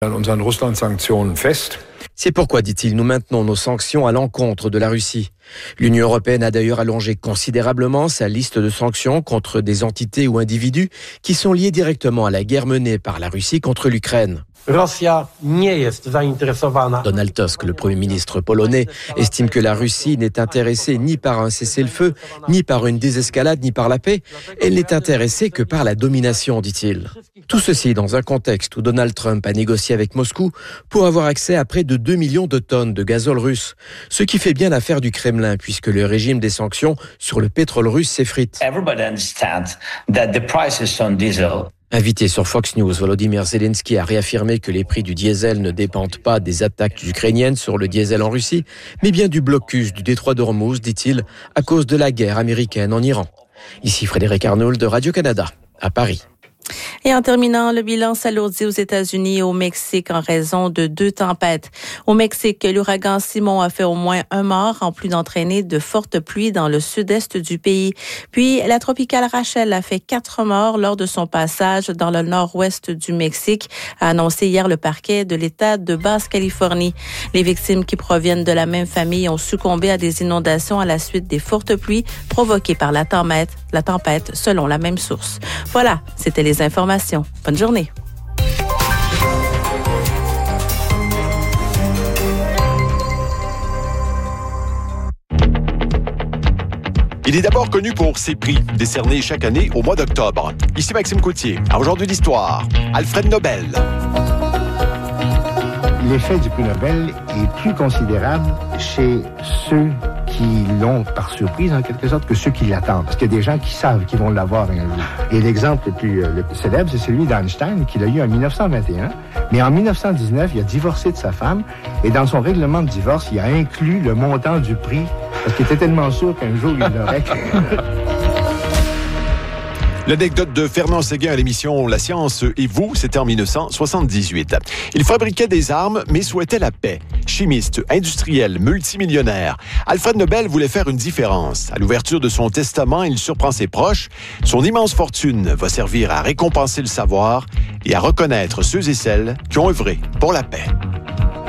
C'est pourquoi, dit-il, nous maintenons nos sanctions à l'encontre de la Russie. L'Union européenne a d'ailleurs allongé considérablement sa liste de sanctions contre des entités ou individus qui sont liés directement à la guerre menée par la Russie contre l'Ukraine. Donald Tusk, le Premier ministre polonais, estime que la Russie n'est intéressée ni par un cessez-le-feu, ni par une désescalade, ni par la paix. Elle n'est intéressée que par la domination, dit-il. Tout ceci dans un contexte où Donald Trump a négocié avec Moscou pour avoir accès à près de 2 millions de tonnes de gazole russe, ce qui fait bien l'affaire du Kremlin puisque le régime des sanctions sur le pétrole russe s'effrite. Invité sur Fox News, Volodymyr Zelensky a réaffirmé que les prix du diesel ne dépendent pas des attaques ukrainiennes sur le diesel en Russie, mais bien du blocus du détroit d'Ormuz, dit-il, à cause de la guerre américaine en Iran. Ici Frédéric Arnould de Radio-Canada, à Paris. Et en terminant, le bilan s'alourdit aux États-Unis et au Mexique en raison de 2 tempêtes. Au Mexique, l'ouragan Simon a fait au moins 1 mort, en plus d'entraîner de fortes pluies dans le sud-est du pays. Puis, la tropicale Rachel a fait 4 morts lors de son passage dans le nord-ouest du Mexique, a annoncé hier le parquet de l'État de Basse-Californie. Les victimes qui proviennent de la même famille ont succombé à des inondations à la suite des fortes pluies provoquées par la tempête, selon la même source. Voilà, c'était les informations. Bonne journée. Il est d'abord connu pour ses prix, décernés chaque année au mois d'octobre. Ici Maxime Coutier. À aujourd'hui l'histoire, Alfred Nobel. L'effet du prix Nobel est plus considérable chez ceux qui l'ont par surprise, en quelque sorte, que ceux qui l'attendent. Parce qu'il y a des gens qui savent qu'ils vont l'avoir un jour. Et l'exemple le plus célèbre, c'est celui d'Einstein, qu'il a eu en 1921. Mais en 1919, il a divorcé de sa femme. Et dans son règlement de divorce, il a inclus le montant du prix. Parce qu'il était tellement sûr qu'un jour, il l'aurait. L'anecdote de Fernand Séguin à l'émission La Science et vous, c'était en 1978. Il fabriquait des armes, mais souhaitait la paix. Chimiste, industriel, multimillionnaire, Alfred Nobel voulait faire une différence. À l'ouverture de son testament, il surprend ses proches. Son immense fortune va servir à récompenser le savoir et à reconnaître ceux et celles qui ont œuvré pour la paix.